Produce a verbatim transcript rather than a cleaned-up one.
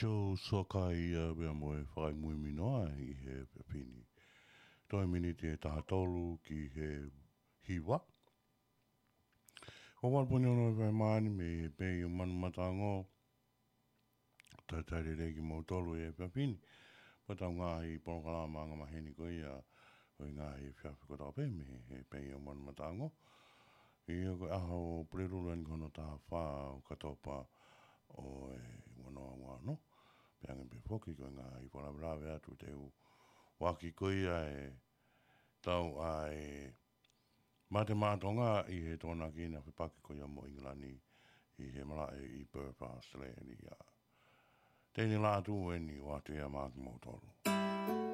Joe sokai ia bea moe whai mui minoa i he pepini. Toi miniti e taha tolu ki he hiwa. O walpuni ono e whai maani me pei o manu matango. Tai tai re regi mo tolu e pepini. Patau ngahi porokala maanga maheni ko ia. Hoi ngahi whiawhi ko tau pe me he pei o manu matango. I o ko aho preruluan kono taha wha o katopa o e wanoa wano. Peangan pe foki ko ngahi pora brawe atu te u. Waki ko ia e tau a e mate mātonga i he tōna kina whipaki ko ia mo Inglani i he mara e i Perth, Australia. Tēni lātu e ni o atu ia māki mo tolu.